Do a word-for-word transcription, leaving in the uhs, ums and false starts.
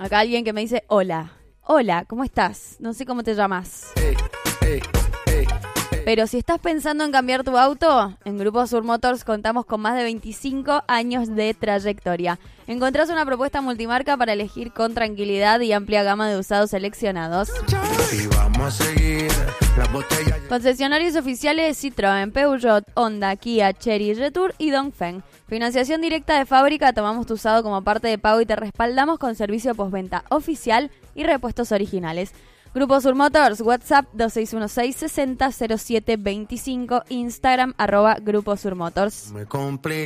Acá alguien que me dice, hola, hola, ¿cómo estás? No sé cómo te llamas. Pero si estás pensando en cambiar tu auto, en Grupo Sur Motors contamos con más de veinticinco años de trayectoria. Encontrás una propuesta multimarca para elegir con tranquilidad y amplia gama de usados seleccionados. Y vamos a seguir las botellas. Concesionarios oficiales Citroën, Peugeot, Honda, Kia, Chery, Jetour y Dongfeng. Financiación directa de fábrica, tomamos tu usado como parte de pago y te respaldamos con servicio postventa oficial y repuestos originales. Grupo Sur Motors, WhatsApp dos seis uno seis, sesenta cero siete veinticinco, Instagram arroba Grupo Sur Motors. Me complica.